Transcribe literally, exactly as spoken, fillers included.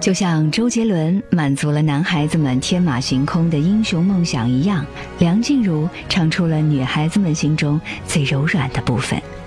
就像周杰伦满足了男孩子们天马行空的英雄梦想一样，梁静茹唱出了女孩子们心中最柔软的部分。